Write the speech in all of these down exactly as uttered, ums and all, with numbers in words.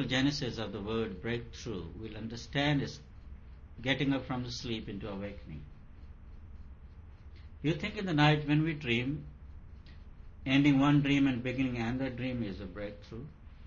genesis of the word breakthrough, we'll understand is getting up from the sleep into awakening. You think in the night when we dream, ending one dream and beginning another dream is a breakthrough?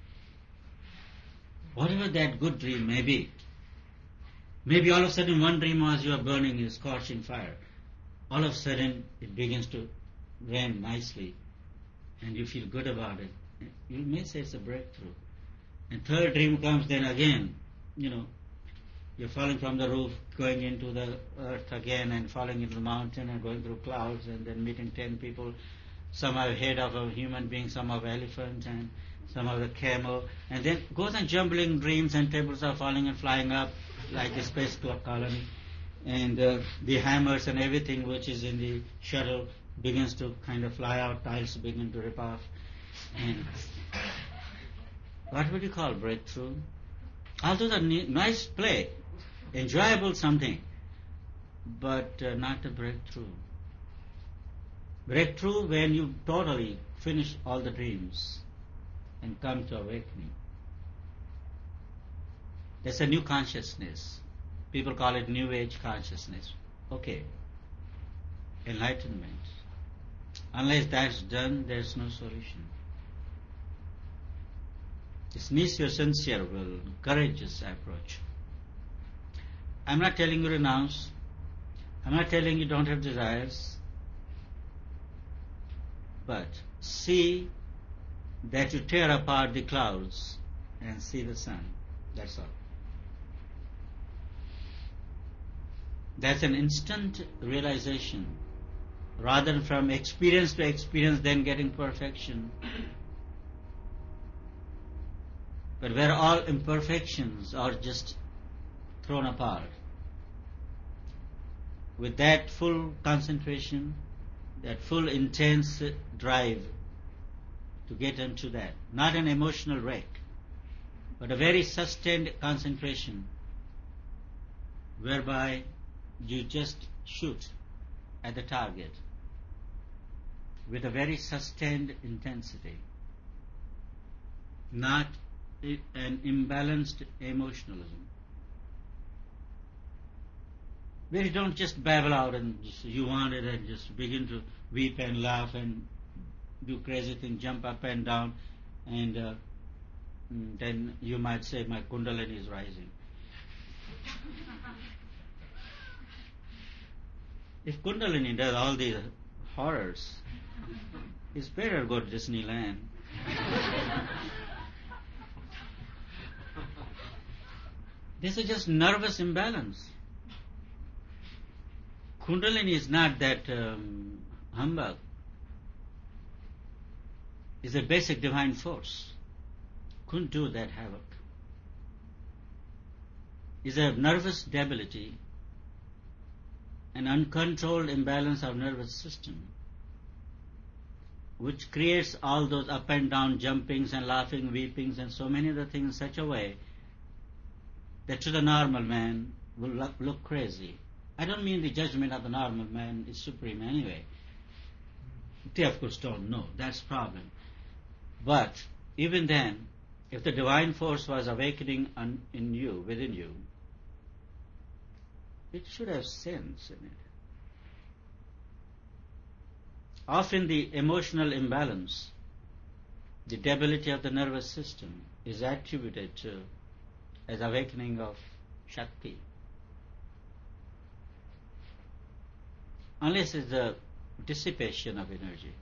Whatever that good dream may be. Maybe all of a sudden one dream was you are burning in a scorching fire. All of a sudden it begins to rain nicely and you feel good about it. You may say it's a breakthrough. And third dream comes, then again, you know, you're falling from the roof, going into the earth again and falling into the mountain and going through clouds and then meeting ten people. Some have head of a human being, some have elephant and some have the camel. And then goes on jumbling dreams and tables are falling and flying up like a space colony. And uh, the hammers and everything which is in the shuttle begins to kind of fly out, tiles begin to rip off. And what would you call breakthrough? All those are nice play, enjoyable something, but uh, not a breakthrough. Breakthrough when you totally finish all the dreams and come to awakening. That's a new consciousness. People call it New Age consciousness. Okay. Enlightenment. Unless that's done, there's no solution. It needs your sincere will, courageous approach. I'm not telling you to renounce. I'm not telling you don't have desires. But see that you tear apart the clouds and see the sun. That's all. That's an instant realization. Rather than from experience to experience, then getting perfection. But where all imperfections are just thrown apart. With that full concentration, that full intense drive to get into that. Not an emotional wreck, but a very sustained concentration whereby you just shoot at the target with a very sustained intensity. Not an imbalanced emotionalism. Where you don't just babble out and just, you want it and just begin to weep and laugh and do crazy things, jump up and down, and uh, then you might say my kundalini is rising. If kundalini does all these horrors, it's better go to Disneyland. This is just nervous imbalance. Kundalini is not that um, humbug. It's a basic divine force. Couldn't do that havoc. It's a nervous debility, an uncontrolled imbalance of nervous system, which creates all those up and down jumpings and laughing, weepings and so many other things in such a way that to the normal man will look, look crazy. I don't mean the judgment of the normal man is supreme anyway. They of course don't know. That's the problem. But even then, if the divine force was awakening un, in you, within you, it should have sense in it. Often the emotional imbalance, the debility of the nervous system is attributed to as awakening of Shakti. Unless it's the dissipation of energy.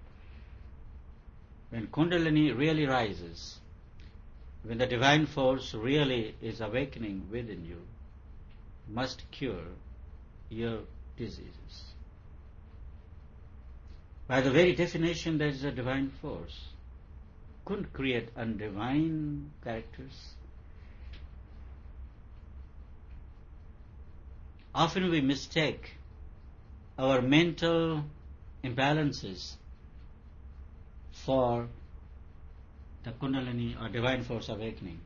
When Kundalini really rises, when the divine force really is awakening within you, must cure your diseases. By the very definition, there is a divine force. Couldn't create undivine characters. Often we mistake our mental imbalances for the Kundalini or divine force awakening.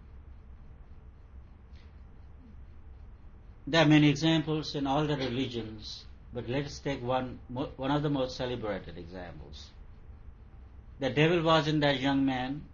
There are many examples in all the religions, but let us take one, one of the most celebrated examples. The devil was in that young man